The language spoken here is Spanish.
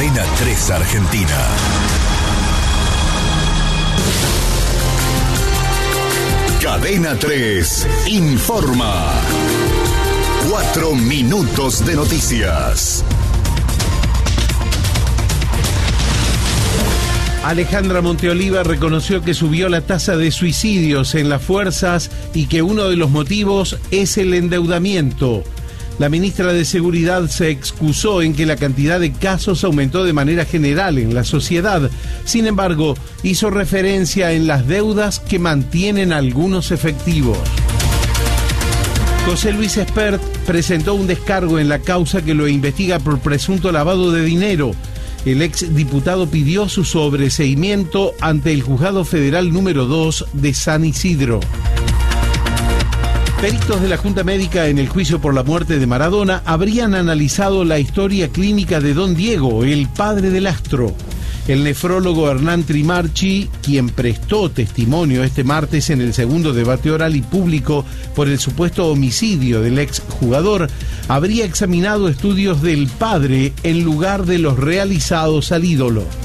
Cadena 3 Argentina. Cadena 3 informa. 4 minutos de noticias. Alejandra Monteoliva reconoció que subió la tasa de suicidios en las fuerzas y que uno de los motivos es el endeudamiento. La ministra de Seguridad se excusó en que la cantidad de casos aumentó de manera general en la sociedad. Sin embargo, hizo referencia en las deudas que mantienen algunos efectivos. José Luis Espert presentó un descargo en la causa que lo investiga por presunto lavado de dinero. El exdiputado pidió su sobreseimiento ante el Juzgado Federal número 2 de San Isidro. Peritos de la Junta Médica en el juicio por la muerte de Maradona habrían analizado la historia clínica de Don Diego, el padre del astro. El nefrólogo Hernán Trimarchi, quien prestó testimonio este martes en el segundo debate oral y público por el supuesto homicidio del exjugador, habría examinado estudios del padre en lugar de los realizados al ídolo.